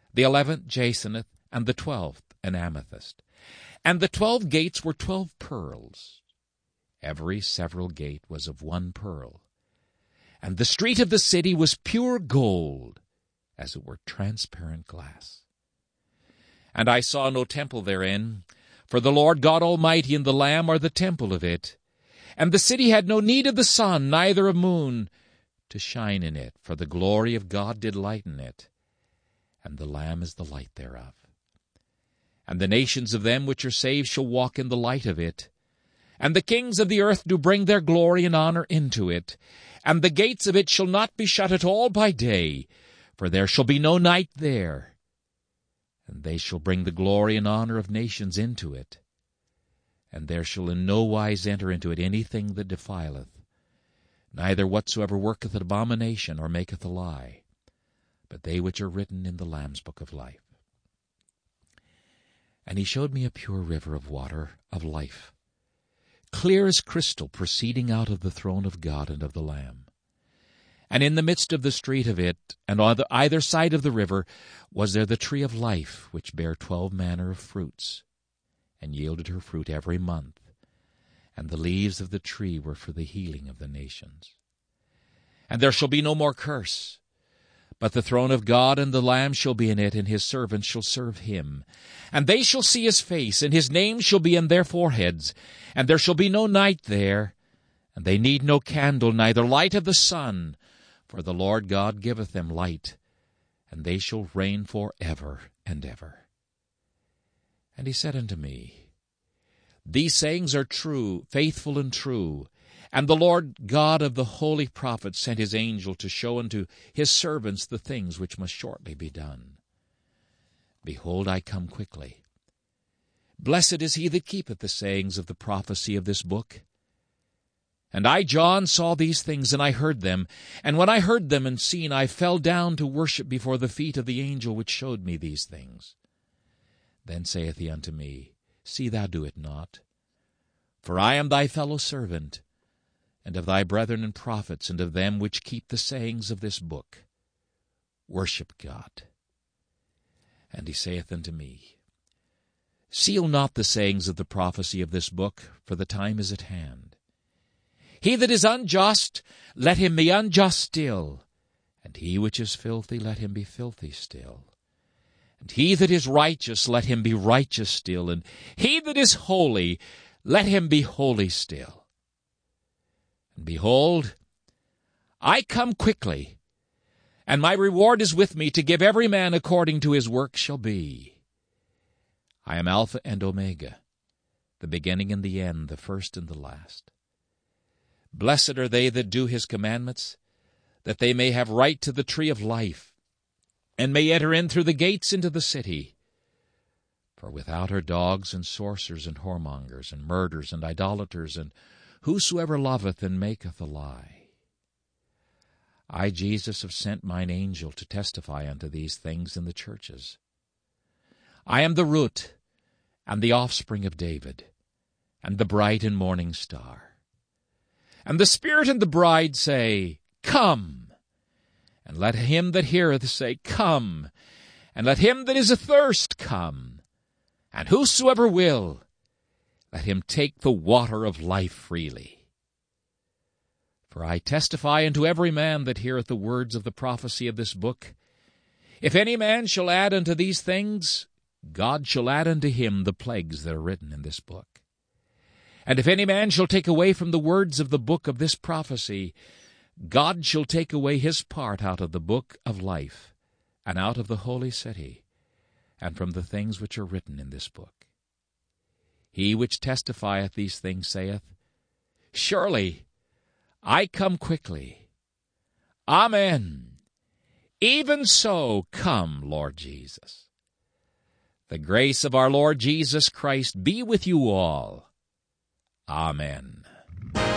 the 11th jacinth, and the 12th an amethyst. And the 12 gates were 12 pearls. Every several gate was of 1 pearl. And the street of the city was pure gold, as it were transparent glass. And I saw no temple therein, for the Lord God Almighty and the Lamb are the temple of it. And the city had no need of the sun, neither of moon, to shine in it, for the glory of God did lighten it, and the Lamb is the light thereof. And the nations of them which are saved shall walk in the light of it. And the kings of the earth do bring their glory and honor into it. And the gates of it shall not be shut at all by day, for there shall be no night there. And they shall bring the glory and honor of nations into it. And there shall in no wise enter into it anything that defileth, neither whatsoever worketh an abomination or maketh a lie, but they which are written in the Lamb's book of life. And he showed me a pure river of water of life, clear as crystal, proceeding out of the throne of God and of the Lamb. And in the midst of the street of it, and on either side of the river, was there the tree of life, which bare 12 manner of fruits, and yielded her fruit every month. And the leaves of the tree were for the healing of the nations. And there shall be no more curse, but the throne of God and the Lamb shall be in it, and his servants shall serve him. And they shall see his face, and his name shall be in their foreheads. And there shall be no night there, and they need no candle, neither light of the sun, for the Lord God giveth them light, and they shall reign for ever and ever. And he said unto me, These sayings are true, faithful and true. And the Lord God of the holy prophets sent his angel to show unto his servants the things which must shortly be done. Behold, I come quickly. Blessed is he that keepeth the sayings of the prophecy of this book. And I, John, saw these things, and I heard them. And when I heard them and seen, I fell down to worship before the feet of the angel which showed me these things. Then saith he unto me, See thou do it not. For I am thy fellow servant, and of thy brethren and prophets, and of them which keep the sayings of this book. Worship God. And he saith unto me, Seal not the sayings of the prophecy of this book, for the time is at hand. He that is unjust, let him be unjust still, and he which is filthy, let him be filthy still. And he that is righteous, let him be righteous still, and he that is holy, let him be holy still. And behold, I come quickly, and my reward is with me to give every man according to his work shall be. I am Alpha and Omega, the beginning and the end, the first and the last. Blessed are they that do his commandments, that they may have right to the tree of life, and may enter in through the gates into the city. For without are dogs and sorcerers and whoremongers and murderers and idolaters and whosoever loveth and maketh a lie. I, Jesus, have sent mine angel to testify unto these things in the churches. I am the root and the offspring of David, and the bright and morning star. And the Spirit and the bride say, Come. And let him that heareth say, Come. And let him that is athirst come. And whosoever will, let him take the water of life freely. For I testify unto every man that heareth the words of the prophecy of this book, if any man shall add unto these things, God shall add unto him the plagues that are written in this book. And if any man shall take away from the words of the book of this prophecy, God shall take away his part out of the book of life, and out of the holy city, and from the things which are written in this book. He which testifieth these things saith, Surely I come quickly. Amen. Even so come, Lord Jesus. The grace of our Lord Jesus Christ be with you all. Amen.